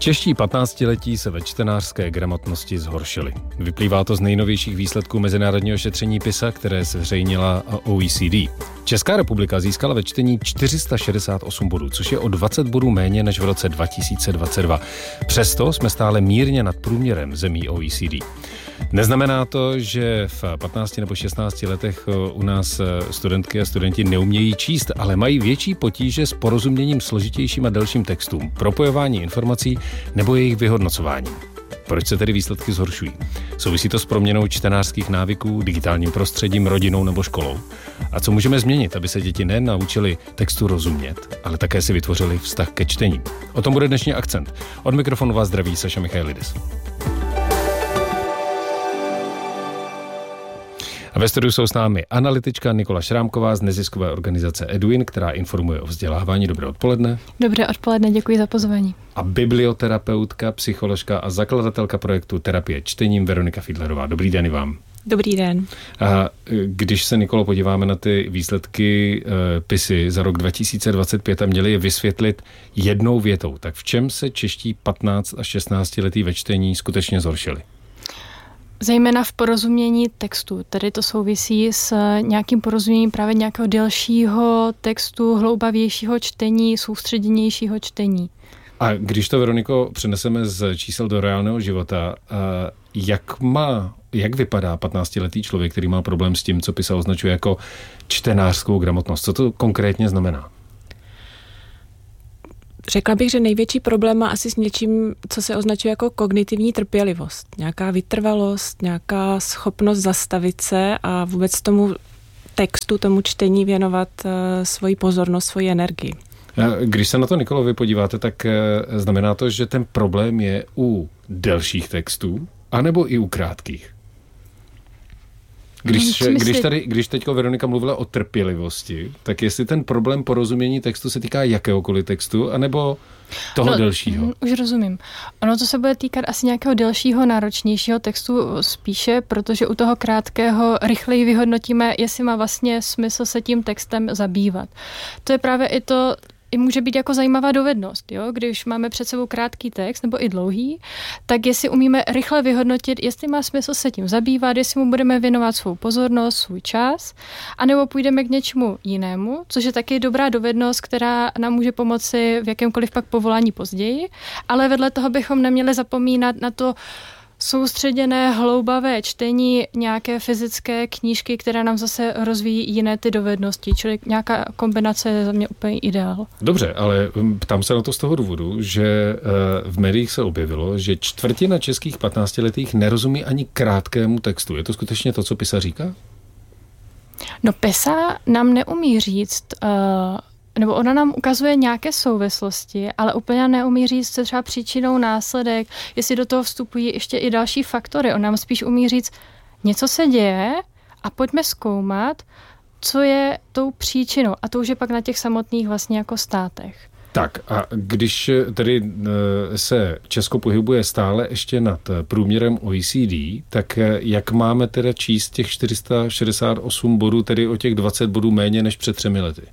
Čeští 15letí se ve čtenářské gramotnosti zhoršili. Vyplývá to z nejnovějších výsledků mezinárodního šetření PISA, které zveřejnila OECD. Česká republika získala ve čtení 468 bodů, což je o 20 bodů méně než v roce 2022. Přesto jsme stále mírně nad průměrem zemí OECD. Neznamená to, že v 15 nebo 16 letech u nás studentky a studenti neumějí číst, ale mají větší potíže s porozuměním složitějším a delším textům, propojování informací nebo jejich vyhodnocováním. Proč se tedy výsledky zhoršují? Souvisí to s proměnou čtenářských návyků, digitálním prostředím, rodinou nebo školou? A co můžeme změnit, aby se děti nejen naučili textu rozumět, ale také si vytvořili vztah ke čtení? O tom bude dnešní akcent. Od mikrofonu vás zdraví Saša Michailidis. A ve studiu jsou s námi analytička Nikola Šrámková z neziskové organizace Edwin, která informuje o vzdělávání. Dobré odpoledne. Dobré odpoledne, děkuji za pozvání. A biblioterapeutka, psycholožka a zakladatelka projektu Terapie čtením Veronika Fiedlerová. Dobrý den i vám. Dobrý den. A když se, Nikolo, podíváme na ty výsledky PISy za rok 2025 a měli je vysvětlit jednou větou, tak v čem se čeští 15 až 16 letí ve čtení skutečně zhoršili? Zejména v porozumění textu. Tady to souvisí s nějakým porozuměním právě nějakého delšího textu, hloubavějšího čtení, soustředěnějšího čtení. A když to, Veroniko, přeneseme z čísel do reálného života, jak vypadá 15letý člověk, který má problém s tím, co PISA označuje jako čtenářskou gramotnost? Co to konkrétně znamená? Řekla bych, že největší problém má asi s něčím, co se označuje jako kognitivní trpělivost. Nějaká vytrvalost, nějaká schopnost zastavit se a vůbec tomu textu, tomu čtení věnovat svoji pozornost, svoji energii. Když se na to, Nikolo, vy podíváte, tak znamená to, že ten problém je u delších textů, anebo i u krátkých? Když teďko Veronika mluvila o trpělivosti, tak jestli ten problém porozumění textu se týká jakéhokoliv textu, anebo toho delšího? Už rozumím. Ono to se bude týkat asi nějakého delšího, náročnějšího textu spíše, protože u toho krátkého rychleji vyhodnotíme, jestli má vlastně smysl se tím textem zabývat. To je právě i může být jako zajímavá dovednost, jo? Když máme před sebou krátký text nebo i dlouhý, tak jestli umíme rychle vyhodnotit, jestli má smysl se tím zabývat, jestli mu budeme věnovat svou pozornost, svůj čas, anebo půjdeme k něčemu jinému, což je taky dobrá dovednost, která nám může pomoci v jakémkoliv pak povolání později, ale vedle toho bychom neměli zapomínat na to soustředěné, hloubavé čtení nějaké fyzické knížky, která nám zase rozvíjí jiné ty dovednosti, čili nějaká kombinace je za mě úplně ideál. Dobře, ale ptám se na to z toho důvodu, že v médiích se objevilo, že čtvrtina českých 15letých nerozumí ani krátkému textu. Je to skutečně to, co PISA říká? No PISA nám neumí říct, nebo ona nám ukazuje nějaké souvislosti, ale úplně neumí říct, co třeba příčinou, následek, jestli do toho vstupují ještě i další faktory. On nám spíš umí říct, něco se děje a pojďme zkoumat, co je tou příčinou. A to už je pak na těch samotných vlastně jako státech. Tak a když tedy se Česko pohybuje stále ještě nad průměrem OECD, tak jak máme teda číst těch 468 bodů, tedy o těch 20 bodů méně než před 3 lety?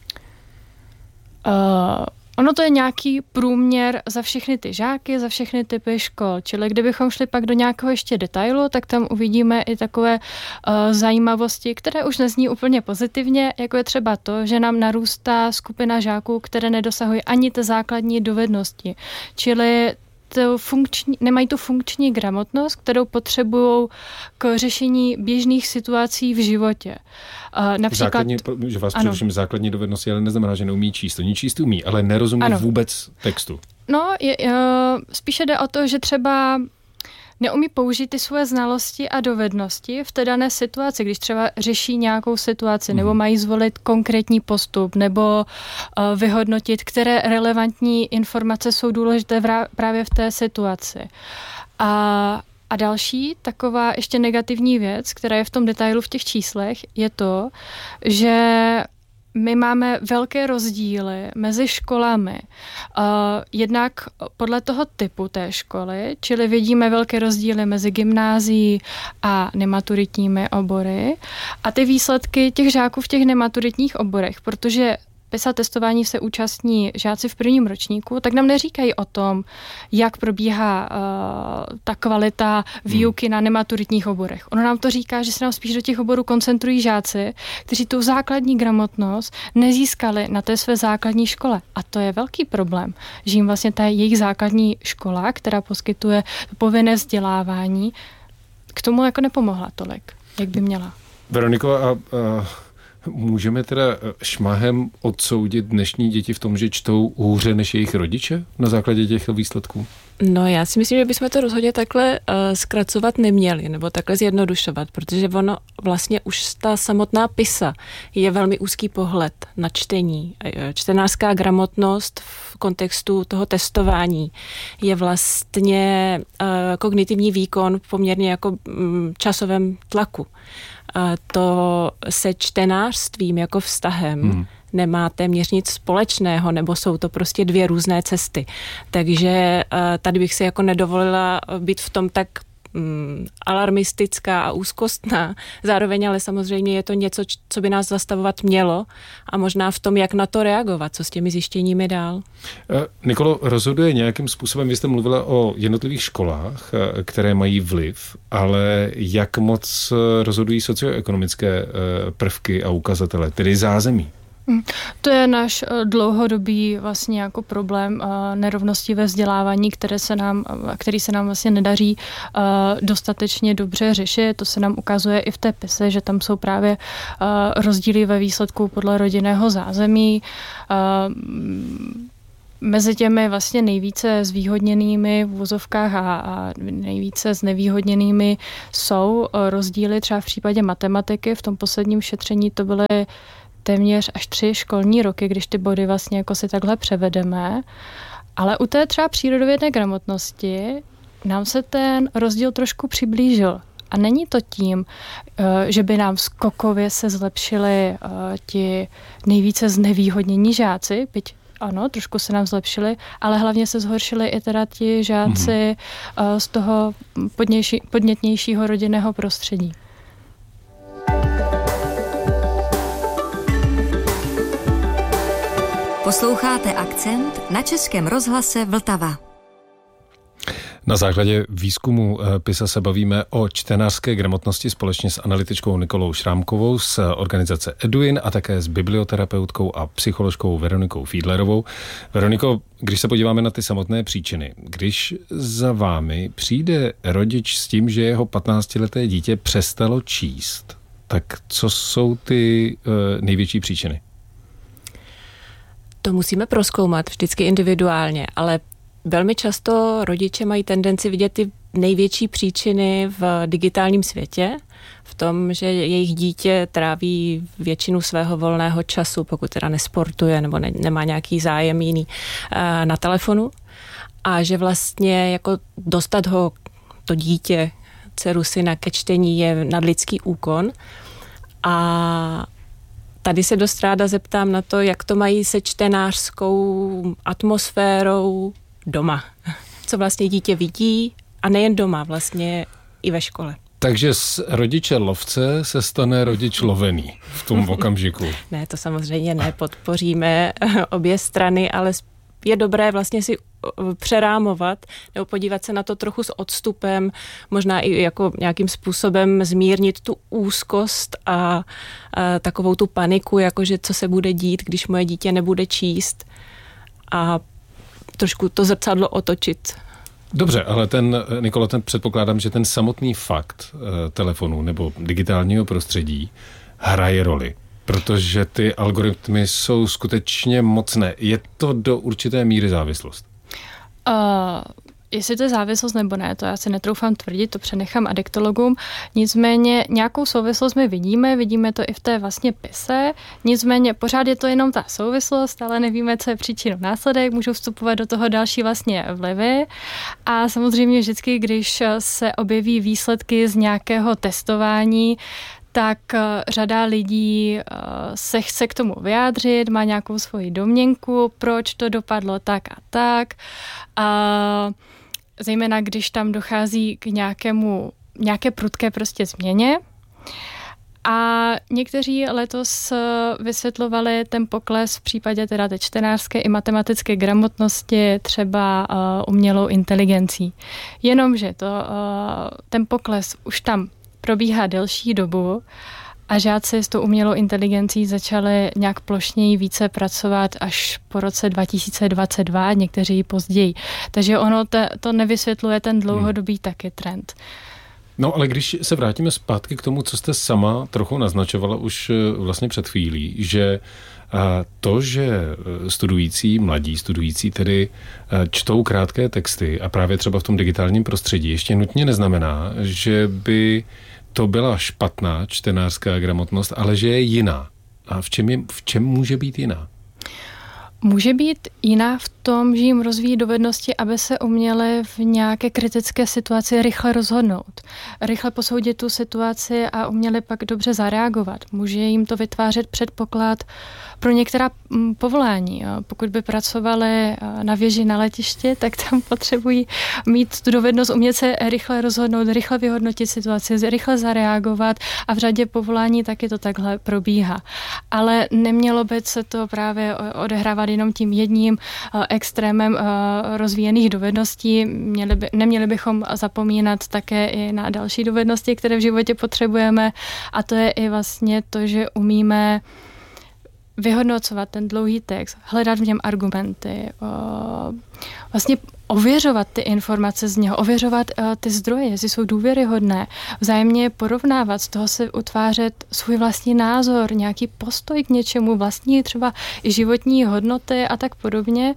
Ono to je nějaký průměr za všechny ty žáky, za všechny typy škol. Čili kdybychom šli pak do nějakého ještě detailu, tak tam uvidíme i takové zajímavosti, které už nezní úplně pozitivně, jako je třeba to, že nám narůstá skupina žáků, které nedosahují ani ty základní dovednosti. Čili nemají tu funkční gramotnost, kterou potřebují k řešení běžných situací v životě. Například, že vás především základní dovednosti, ale neznamená, že neumí číst. Oni číst umí, ale nerozumí vůbec textu. No, spíše jde o to, že třeba neumí použít ty svoje znalosti a dovednosti v té dané situaci, když třeba řeší nějakou situaci, nebo mají zvolit konkrétní postup, nebo vyhodnotit, které relevantní informace jsou důležité právě v té situaci. A další taková ještě negativní věc, která je v tom detailu v těch číslech, je to, že my máme velké rozdíly mezi školami. Jednak podle toho typu té školy, čili vidíme velké rozdíly mezi gymnázií a nematuritními obory. A ty výsledky těch žáků v těch nematuritních oborech, protože PISA testování se účastní žáci v prvním ročníku, tak nám neříkají o tom, jak probíhá ta kvalita výuky na nematuritních oborech. Ono nám to říká, že se nám spíš do těch oborů koncentrují žáci, kteří tu základní gramotnost nezískali na té své základní škole. A to je velký problém, že jim vlastně ta jejich základní škola, která poskytuje povinné vzdělávání, k tomu jako nepomohla tolik, jak by měla. Veroniko, a můžeme teda šmahem odsoudit dnešní děti v tom, že čtou hůře než jejich rodiče na základě těchto výsledků? No já si myslím, že bychom to rozhodně takhle zkracovat neměli, nebo takhle zjednodušovat, protože ono vlastně už ta samotná PISA je velmi úzký pohled na čtení. Čtenářská gramotnost v kontextu toho testování je vlastně kognitivní výkon v poměrně jako časovém tlaku. To se čtenářstvím jako vztahem nemá téměř nic společného, nebo jsou to prostě dvě různé cesty. Takže tady bych si jako nedovolila být v tom tak alarmistická a úzkostná. Zároveň ale samozřejmě je to něco, co by nás zastavovat mělo a možná v tom, jak na to reagovat, co s těmi zjištěními dál. Nikolo, rozhoduje nějakým způsobem, vy jste mluvila o jednotlivých školách, které mají vliv, ale jak moc rozhodují socioekonomické prvky a ukazatele, tedy zázemí? To je náš dlouhodobý vlastně jako problém nerovnosti ve vzdělávání, který se nám vlastně nedaří dostatečně dobře řešit. To se nám ukazuje i v té PISE, že tam jsou právě rozdíly ve výsledku podle rodinného zázemí. Mezi těmi vlastně nejvíce zvýhodněnými v uvozovkách a nejvíce znevýhodněnými jsou rozdíly třeba v případě matematiky. V tom posledním šetření to byly téměř až 3 školní roky, když ty body vlastně jako si takhle převedeme. Ale u té třeba přírodovědné gramotnosti nám se ten rozdíl trošku přiblížil. A není to tím, že by nám skokově se zlepšili ti nejvíce znevýhodnění žáci, byť ano, trošku se nám zlepšili, ale hlavně se zhoršili i teda ti žáci z toho podnětnějšího rodinného prostředí. Posloucháte Akcent na Českém rozhlase Vltava. Na základě výzkumu PISA se bavíme o čtenářské gramotnosti společně s analytičkou Nikolou Šrámkovou z organizace Eduin a také s biblioterapeutkou a psycholožkou Veronikou Fiedlerovou. Veroniko, když se podíváme na ty samotné příčiny, když za vámi přijde rodič s tím, že jeho 15leté dítě přestalo číst, tak co jsou ty největší příčiny? To musíme prozkoumat vždycky individuálně, ale velmi často rodiče mají tendenci vidět ty největší příčiny v digitálním světě, v tom, že jejich dítě tráví většinu svého volného času, pokud teda nesportuje nebo nemá nějaký zájem jiný na telefonu, a že vlastně jako dostat ho, to dítě, dceru, syna ke čtení je nadlidský úkon. A tady se dost ráda zeptám na to, jak to mají se čtenářskou atmosférou doma. Co vlastně dítě vidí a nejen doma, vlastně i ve škole. Takže z rodiče lovce se stane rodič lovený v tom okamžiku. Ne, to samozřejmě nepodpoříme obě strany, ale je dobré vlastně si přerámovat nebo podívat se na to trochu s odstupem, možná i jako nějakým způsobem zmírnit tu úzkost a takovou tu paniku, jakože co se bude dít, když moje dítě nebude číst, a trošku to zrcadlo otočit. Dobře, ale Nikolo, předpokládám, že ten samotný fakt telefonu nebo digitálního prostředí hraje roli, protože ty algoritmy jsou skutečně mocné. Je to do určité míry závislost? Jestli to je závislost nebo ne, to já si netroufám tvrdit, to přenechám adiktologům. Nicméně nějakou souvislost my vidíme to i v té vlastně PISE, nicméně pořád je to jenom ta souvislost, ale nevíme, co je příčinou následek, můžou vstupovat do toho další vlastně vlivy a samozřejmě vždycky, když se objeví výsledky z nějakého testování, tak řada lidí se chce k tomu vyjádřit, má nějakou svoji domněnku, proč to dopadlo tak a tak. Zejména když tam dochází k nějaké prudké prostě změně. A někteří letos vysvětlovali ten pokles v případě teda té čtenářské i matematické gramotnosti třeba umělou inteligencí. Jenomže ten pokles už tam probíhá delší dobu a žáci s tou umělou inteligencí začali nějak plošněji více pracovat až po roce 2022, někteří později. Takže ono to nevysvětluje ten dlouhodobý taky trend. No ale když se vrátíme zpátky k tomu, co jste sama trochu naznačovala už vlastně před chvílí, že to, že mladí studující tedy čtou krátké texty a právě třeba v tom digitálním prostředí, ještě nutně neznamená, že by to byla špatná čtenářská gramotnost, ale že je jiná. A v čem může být jiná? Může být jiná v tom, že jim rozvíjí dovednosti, aby se uměli v nějaké kritické situaci rychle rozhodnout. Rychle posoudit tu situaci a uměli pak dobře zareagovat. Může jim to vytvářet předpoklad pro některá povolání. Pokud by pracovali na věži na letišti, tak tam potřebují mít tu dovednost umět se rychle rozhodnout, rychle vyhodnotit situaci, rychle zareagovat a v řadě povolání taky to takhle probíhá. Ale nemělo by se to právě odehrávat jenom tím jedním extrémem rozvíjených dovedností. Neměli bychom zapomínat také i na další dovednosti, které v životě potřebujeme, a to je i vlastně to, že umíme vyhodnocovat ten dlouhý text, hledat v něm argumenty, vlastně ověřovat ty informace z něho, ověřovat ty zdroje, jestli jsou důvěryhodné, vzájemně porovnávat, z toho se utvářet svůj vlastní názor, nějaký postoj k něčemu, vlastní třeba i životní hodnoty a tak podobně.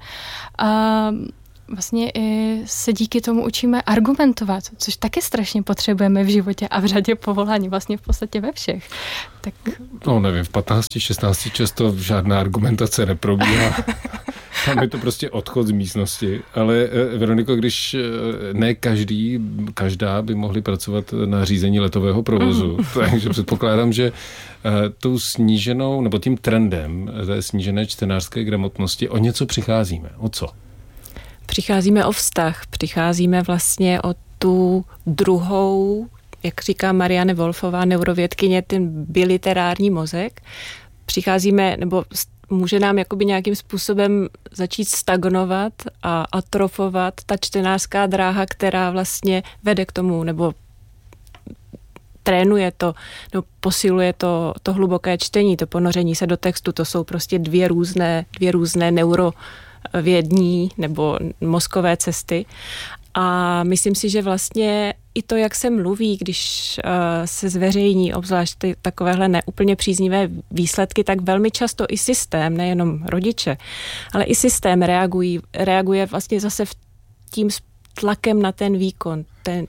A vlastně i se díky tomu učíme argumentovat, což taky strašně potřebujeme v životě a v řadě povolání, vlastně v podstatě ve všech. Tak... No nevím, v 15, 16 často žádná argumentace neprobíhá. Tam je to prostě odchod z místnosti. Ale Veroniko, když ne každá by mohli pracovat na řízení letového provozu, takže předpokládám, že tou sníženou, nebo tím trendem té snížené čtenářské gramotnosti o něco přicházíme. O co? Přicházíme o vztah, přicházíme vlastně o tu druhou, jak říká Marianne Wolfová, neurovědkyně, ten biliterární mozek. Přicházíme, nebo může nám jakoby nějakým způsobem začít stagnovat a atrofovat ta čtenářská dráha, která vlastně vede k tomu, nebo trénuje to, no, posiluje to hluboké čtení, to ponoření se do textu. To jsou prostě dvě různé neurovědní nebo mozkové cesty. A myslím si, že vlastně i to, jak se mluví, když se zveřejní obzvlášť takovéhle neúplně příznivé výsledky, tak velmi často i systém, nejenom rodiče, ale i systém reaguje vlastně zase tím tlakem na ten výkon,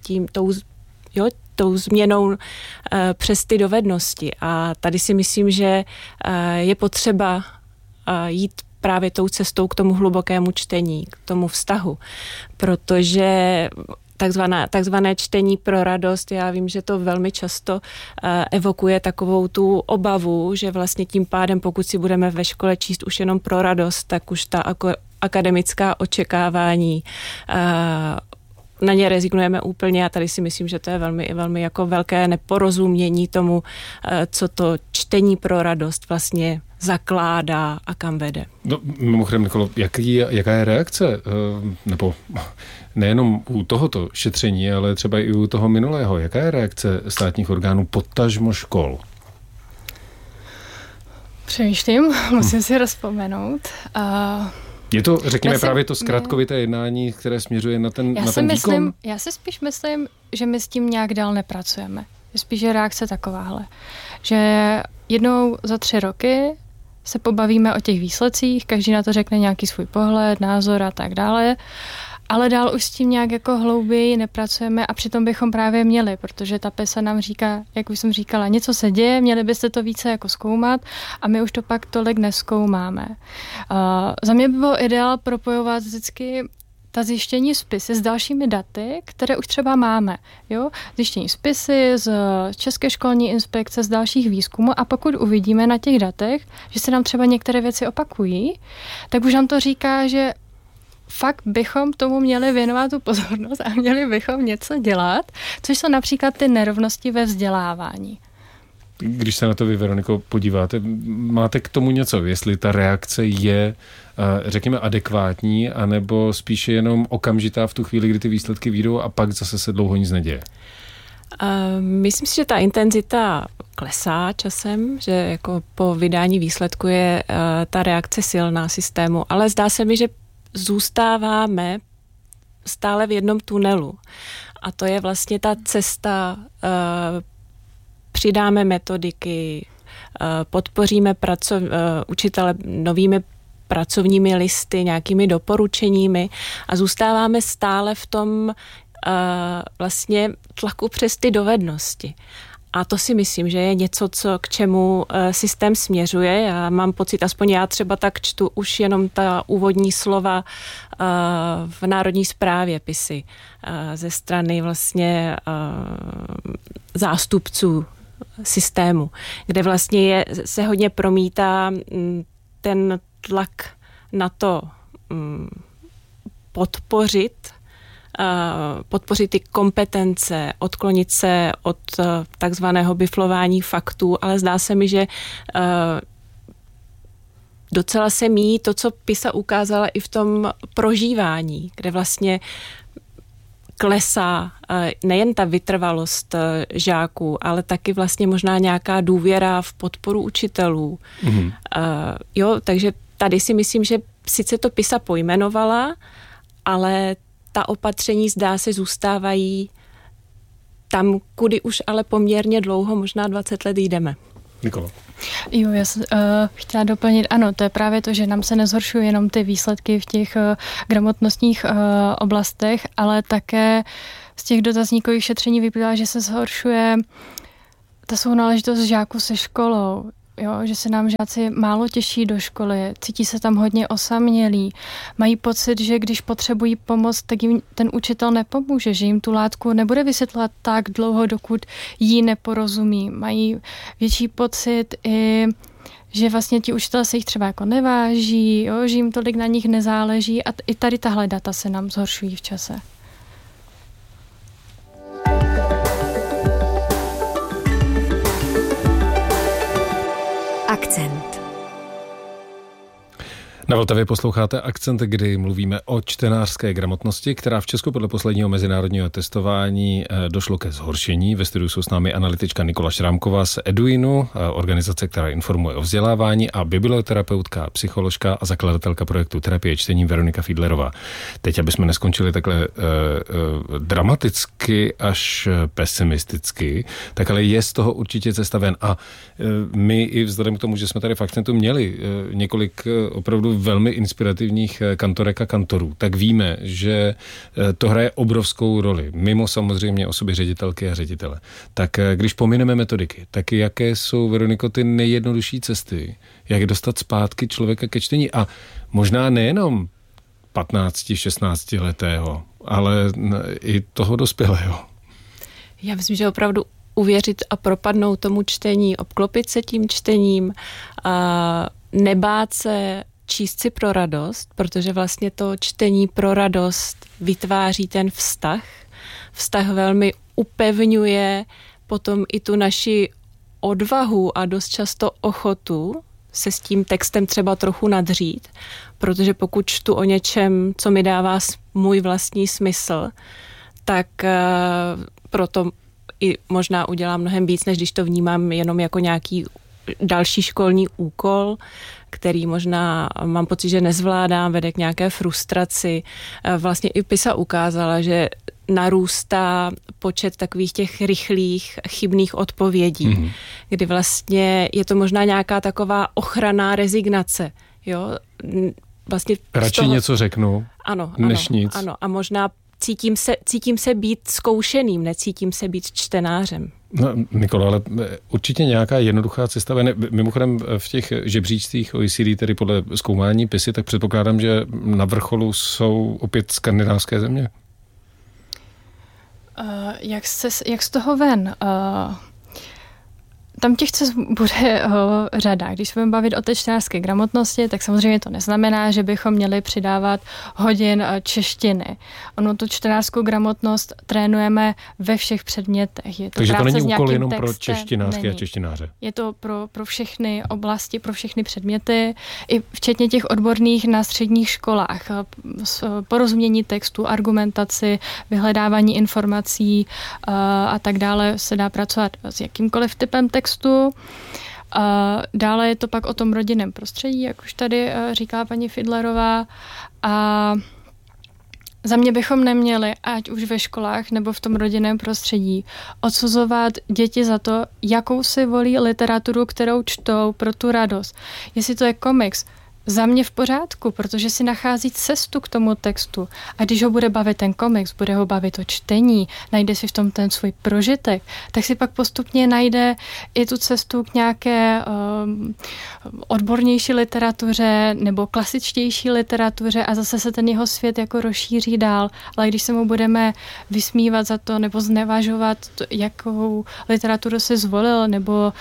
tou změnou přes ty dovednosti. A tady si myslím, že je potřeba jít právě tou cestou k tomu hlubokému čtení, k tomu vztahu, protože takzvané čtení pro radost, já vím, že to velmi často evokuje takovou tu obavu, že vlastně tím pádem, pokud si budeme ve škole číst už jenom pro radost, tak už ta akademická očekávání na ně rezignujeme úplně, a tady si myslím, že to je velmi, velmi jako velké neporozumění tomu, co to čtení pro radost vlastně zakládá a kam vede. No, mimochodem, Nikolo, jaká je reakce, nebo nejenom u tohoto šetření, ale třeba i u toho minulého, jaká je reakce státních orgánů, potažmo škol? Přemýšlím, musím si rozpomenout. Je to, řekněme, právě to zkratkovité jednání, které směřuje na ten výkon? Já si spíš myslím, že my s tím nějak dál nepracujeme. Spíš je reakce takováhle, že jednou za 3 roky se pobavíme o těch výsledcích, každý na to řekne nějaký svůj pohled, názor a tak dále, ale dál už s tím nějak jako hlouběji nepracujeme a přitom bychom právě měli, protože ta PISA nám říká, jak už jsem říkala, něco se děje, měli byste to více jako zkoumat a my už to pak tolik nezkoumáme. Za mě by bylo ideál propojovat vždycky ta zjištění spisy s dalšími daty, které už třeba máme. Jo? Zjištění spisy z České školní inspekce, z dalších výzkumů, a pokud uvidíme na těch datech, že se nám třeba některé věci opakují, tak už nám to říká, že fakt bychom tomu měli věnovat tu pozornost a měli bychom něco dělat, což jsou například ty nerovnosti ve vzdělávání. Když se na to vy, Veroniko, podíváte, máte k tomu něco, jestli ta reakce je, řekněme, adekvátní, anebo spíše jenom okamžitá v tu chvíli, kdy ty výsledky vyjdou a pak zase se dlouho nic neděje? Myslím si, že ta intenzita klesá časem, že jako po vydání výsledku je ta reakce silná systému, ale zdá se mi, že zůstáváme stále v jednom tunelu. A to je vlastně ta cesta, přidáme metodiky, podpoříme učitele novými pracovními listy, nějakými doporučeními a zůstáváme stále v tom vlastně tlaku přes ty dovednosti. A to si myslím, že je něco, k čemu systém směřuje. Já mám pocit, aspoň já třeba tak čtu už jenom ta úvodní slova v Národní správě PISy ze strany vlastně zástupců systému, kde vlastně se hodně promítá ten tlak na to podpořit ty kompetence, odklonit se od takzvaného biflování faktů, ale zdá se mi, že docela se míjí to, co PISA ukázala i v tom prožívání, kde vlastně klesá nejen ta vytrvalost žáků, ale taky vlastně možná nějaká důvěra v podporu učitelů. Takže tady si myslím, že sice to PISA pojmenovala, ale ta opatření zdá se zůstávají tam, kudy už ale poměrně dlouho, možná 20 let jdeme. Nikola. Jo, já jsem chtěla doplnit, ano, to je právě to, že nám se nezhoršují jenom ty výsledky v těch gramotnostních oblastech, ale také z těch dotazníkových šetření vyplývá, že se zhoršuje ta sounáležitost žáků se školou. Jo, že se nám žáci málo těší do školy, cítí se tam hodně osamělí, mají pocit, že když potřebují pomoc, tak jim ten učitel nepomůže, že jim tu látku nebude vysvětlovat tak dlouho, dokud jí neporozumí. Mají větší pocit i, že vlastně ti učitelé se jich třeba jako neváží, jo, že jim tolik na nich nezáleží a i tady tahle data se nám zhoršují v čase. Akcent. Na Vltavě posloucháte Akcent, kdy mluvíme o čtenářské gramotnosti, která v Česku podle posledního mezinárodního testování došlo ke zhoršení. Ve studiu jsou s námi analytička Nikola Šrámková z Eduinu, organizace, která informuje o vzdělávání, a biblioterapeutka, psycholožka a zakladatelka projektu Terapie čtením Veronika Fiedlerová. Teď, aby jsme neskončili takhle dramaticky až pesimisticky, tak ale je z toho určitě cesta ven. A my i vzhledem k tomu, že jsme tady v Akcentu měli několik opravdu velmi inspirativních kantorek a kantorů, tak víme, že to hraje obrovskou roli, mimo samozřejmě osoby ředitelky a ředitele. Tak když pomineme metodiky, tak jaké jsou, Veroniko, ty nejjednodušší cesty, jak dostat zpátky člověka ke čtení? A možná nejenom 15-16 letého, ale i toho dospělého. Já myslím, že opravdu uvěřit a propadnout tomu čtení, obklopit se tím čtením, nebát se číst si pro radost, protože vlastně to čtení pro radost vytváří ten vztah. Vztah velmi upevňuje potom i tu naši odvahu a dost často ochotu se s tím textem třeba trochu nadřít, protože pokud čtu o něčem, co mi dává můj vlastní smysl, tak proto i možná udělám mnohem víc, než když to vnímám jenom jako nějaký další školní úkol, který možná mám pocit, že nezvládám, vede k nějaké frustraci. Vlastně i PISA ukázala, že narůstá počet takových těch rychlých, chybných odpovědí, kdy vlastně je to možná nějaká taková ochranná rezignace. Jo? Vlastně radši něco řeknu, než nic. Ano, a možná cítím se být zkoušeným, necítím se být čtenářem. No, Nikola, ale určitě nějaká jednoduchá cesta. Mimochodem v těch žebříčcích OECD, tedy podle zkoumání PISy, tak předpokládám, že na vrcholu jsou opět skandinávské země. Jak z toho ven? Tam těch cest bude řada. Když se budeme bavit o té čtenářské gramotnosti, tak samozřejmě to neznamená, že bychom měli přidávat hodin češtiny. Ono tu čtenářskou gramotnost trénujeme ve všech předmětech. Takže to není úkol jenom pro češtinářky a češtináře. Je to pro všechny oblasti, pro všechny předměty, i včetně těch odborných na středních školách. Porozumění textu, argumentaci, vyhledávání informací a tak dále se dá pracovat s jakýmkoliv typem textu. Dále je to pak o tom rodinném prostředí, jak už tady říká paní Fidlerová. A za mě bychom neměli, ať už ve školách nebo v tom rodinném prostředí, odsuzovat děti za to, jakou si volí literaturu, kterou čtou pro tu radost. Jestli to je komiks, za mě v pořádku, protože si nachází cestu k tomu textu. A když ho bude bavit ten komiks, bude ho bavit to čtení, najde si v tom ten svůj prožitek, tak si pak postupně najde i tu cestu k nějaké odbornější literatuře nebo klasičtější literatuře a zase se ten jeho svět jako rozšíří dál. Ale když se mu budeme vysmívat za to nebo znevažovat, jakou literaturu si zvolil nebo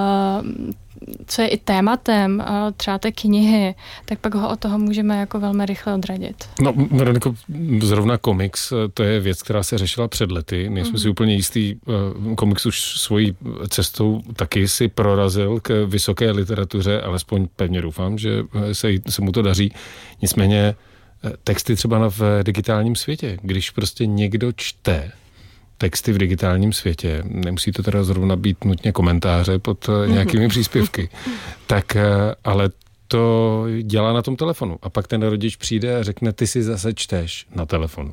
co je i tématem třeba té knihy, tak pak ho od toho můžeme jako velmi rychle odradit. No, Veroniko, zrovna komiks, to je věc, která se řešila před lety. Nejsme si úplně jistý, komiks už svojí cestou taky si prorazil k vysoké literatuře, alespoň pevně doufám, že se mu to daří. Nicméně texty třeba v digitálním světě, když prostě někdo čte texty v digitálním světě, nemusí to teda zrovna být nutně komentáře pod nějakými příspěvky, tak ale to dělá na tom telefonu. A pak ten rodič přijde a řekne, ty si zase čteš na telefonu.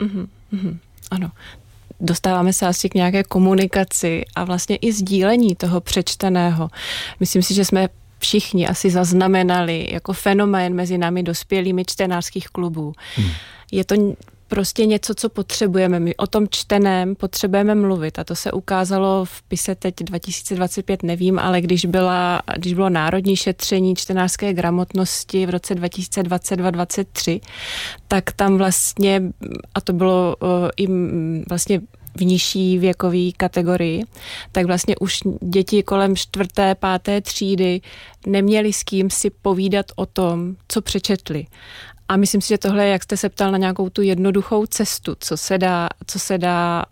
Ano. Dostáváme se asi k nějaké komunikaci a vlastně i sdílení toho přečteného. Myslím si, že jsme všichni asi zaznamenali jako fenomén mezi námi dospělými čtenářských klubů. Je to prostě něco, co potřebujeme. My o tom čteném potřebujeme mluvit a to se ukázalo v PISE teď 2025, nevím, ale když bylo národní šetření čtenářské gramotnosti v roce 2022-2023, tak tam vlastně, a to bylo i vlastně v nižší věkové kategorii, tak vlastně už děti kolem 4., 5. třídy neměly s kým si povídat o tom, co přečetli. A myslím si, že tohle, jak jste se ptal na nějakou tu jednoduchou cestu, co se dá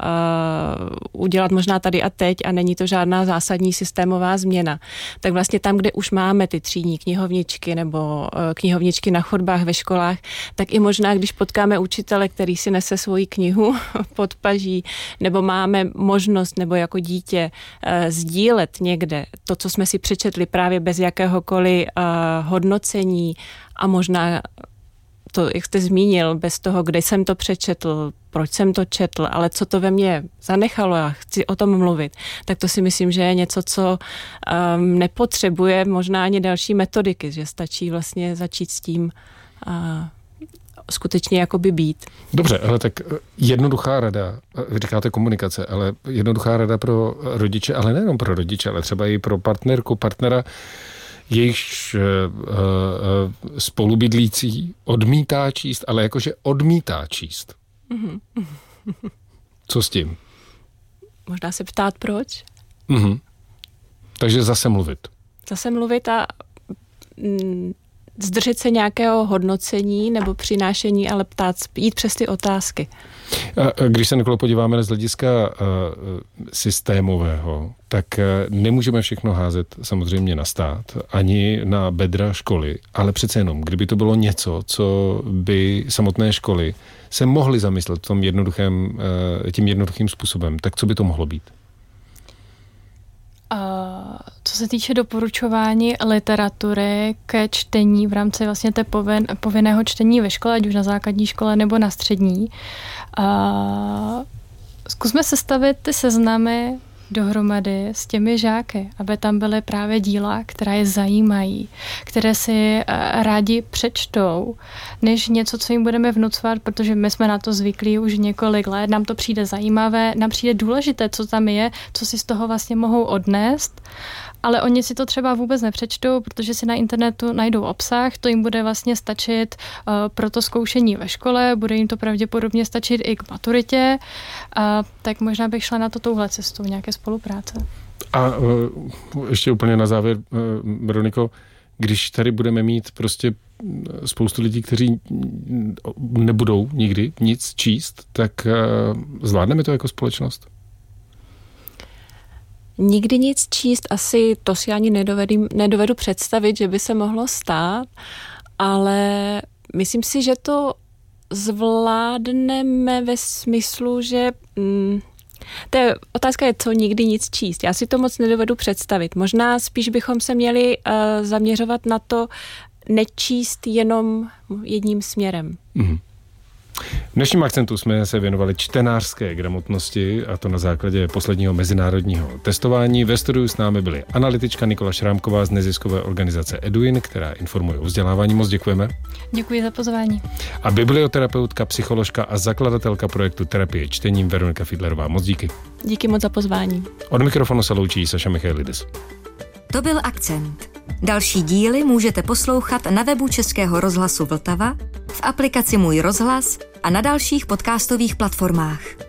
udělat možná tady a teď a není to žádná zásadní systémová změna, tak vlastně tam, kde už máme ty třídní knihovničky nebo knihovničky na chodbách ve školách, tak i možná, když potkáme učitele, který si nese svoji knihu pod paží, nebo máme možnost nebo jako dítě sdílet někde to, co jsme si přečetli právě bez jakéhokoliv hodnocení a možná to, jak jste zmínil, bez toho, kde jsem to přečetl, proč jsem to četl, ale co to ve mně zanechalo a chci o tom mluvit, tak to si myslím, že je něco, co nepotřebuje možná ani další metodiky, že stačí vlastně začít s tím skutečně jakoby být. Dobře, ale tak jednoduchá rada, vy říkáte komunikace, ale jednoduchá rada pro rodiče, ale nejenom pro rodiče, ale třeba i pro partnera, jejichž spolubydlící odmítá číst, ale jakože odmítá číst. Co s tím? Možná se ptát proč. Takže zase mluvit. Zase mluvit a zdržet se nějakého hodnocení nebo přinášení, ale jít přes ty otázky. Když se, Nikolo, podíváme z hlediska systémového, tak nemůžeme všechno házet samozřejmě na stát, ani na bedra školy, ale přece jenom, kdyby to bylo něco, co by samotné školy se mohly zamyslet tím jednoduchým způsobem, tak co by to mohlo být? Co se týče doporučování literatury ke čtení v rámci vlastně té povinného čtení ve škole, ať už na základní škole nebo na střední, zkusme sestavit ty seznamy dohromady s těmi žáky, aby tam byly právě díla, která je zajímají, které si rádi přečtou, než něco, co jim budeme vnucovat, protože my jsme na to zvyklí už několik let, nám to přijde zajímavé, nám přijde důležité, co tam je, co si z toho vlastně mohou odnést, ale oni si to třeba vůbec nepřečtou, protože si na internetu najdou obsah, to jim bude vlastně stačit pro to zkoušení ve škole, bude jim to pravděpodobně stačit i k maturitě, tak možná bych šla na to touhle cestou, nějaké spolupráce. A ještě úplně na závěr, Veroniko, když tady budeme mít prostě spoustu lidí, kteří nebudou nikdy nic číst, tak zvládneme to jako společnost? Nikdy nic číst, asi to si ani nedovedu představit, že by se mohlo stát, ale myslím si, že to zvládneme ve smyslu, že otázka je, co nikdy nic číst. Já si to moc nedovedu představit. Možná spíš bychom se měli zaměřovat na to, nečíst jenom jedním směrem. Mm. V dnešním akcentu jsme se věnovali čtenářské gramotnosti, a to na základě posledního mezinárodního testování. Ve studiu s námi byly analytička Nikola Šrámková z neziskové organizace Eduin, která informuje o vzdělávání. Moc děkujeme. Děkuji za pozvání. A biblioterapeutka, psycholožka a zakladatelka projektu Terapie čtením Veronika Fiedlerová. Moc díky. Díky moc za pozvání. Od mikrofonu se loučí Saša Michailidis. To byl Akcent. Další díly můžete poslouchat na webu Českého rozhlasu Vltava, v aplikaci Můj rozhlas a na dalších podcastových platformách.